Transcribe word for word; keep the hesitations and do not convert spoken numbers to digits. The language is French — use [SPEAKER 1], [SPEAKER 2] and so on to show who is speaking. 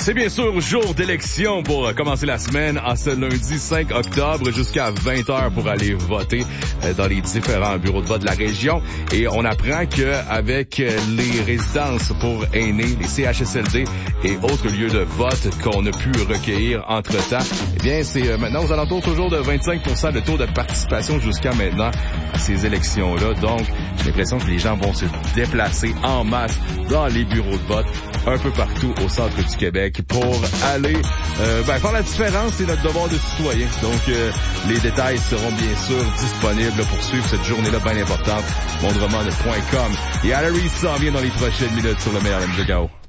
[SPEAKER 1] C'est bien sûr jour d'élection pour commencer la semaine en ce lundi cinq octobre jusqu'à vingt heures pour aller voter dans les différents bureaux de vote de la région. Et on apprend qu'avec les résidences pour aînés, les C H S L D et autres lieux de vote qu'on a pu recueillir entre-temps, eh bien c'est maintenant aux alentours toujours de vingt-cinq pour cent de taux de participation jusqu'à maintenant à ces élections-là. Donc, j'ai l'impression que les gens vont se déplacer en masse dans les bureaux de vote un peu partout au centre du Québec pour aller euh, ben, faire la différence. C'est notre devoir de citoyen. Donc, euh, les détails seront bien sûr disponibles pour suivre cette journée-là bien importante. Mondroman point com. Et Alarie s'en vient dans les prochaines minutes sur le meilleur M G K O.